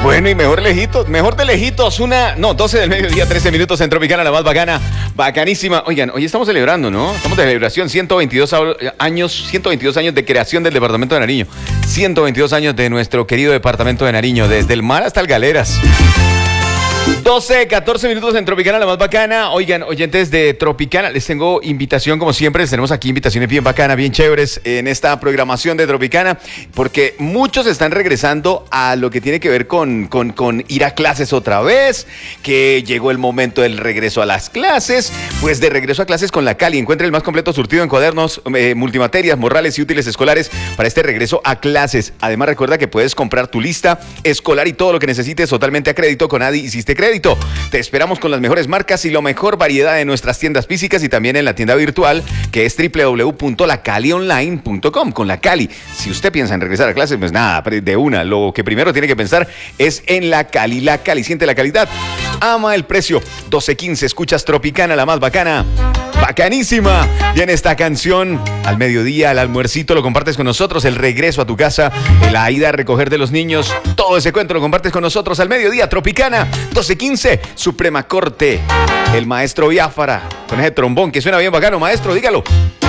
Bueno, y mejor de lejitos, 12 del mediodía, 13 minutos en Tropicana, la más bacana, bacanísima. Oigan, hoy estamos celebrando, ¿no? Estamos de celebración, 122 años de creación del departamento de Nariño. 122 años de nuestro querido departamento de Nariño, desde el mar hasta el Galeras. 12, 14 minutos en Tropicana, la más bacana. Oigan, oyentes de Tropicana, les tengo invitación, como siempre, les tenemos aquí invitaciones bien bacanas, bien chéveres en esta programación de Tropicana, porque muchos están regresando a lo que tiene que ver con ir a clases otra vez, que llegó el momento del regreso a las clases. Pues de regreso a clases con la Cali, encuentre el más completo surtido en cuadernos, multimaterias, morrales y útiles escolares para este regreso a clases. Además, recuerda que puedes comprar tu lista escolar y todo lo que necesites totalmente a crédito con Adi Hiciste Crédito. Te esperamos con las mejores marcas y la mejor variedad de nuestras tiendas físicas y también en la tienda virtual, que es www.lacalionline.com. Con la Cali, si usted piensa en regresar a clases, pues nada, de una, lo que primero tiene que pensar es en la Cali. La Cali, siente la calidad, ama el precio. 12:15, escuchas Tropicana, la más bacana, bacanísima. Viene esta canción al mediodía, al almuercito, lo compartes con nosotros, el regreso a tu casa, la ida a recoger de los niños, todo ese cuento lo compartes con nosotros al mediodía. Tropicana, 12:15, Suprema Corte, el maestro Biafara, con ese trombón que suena bien bacano. Maestro, dígalo.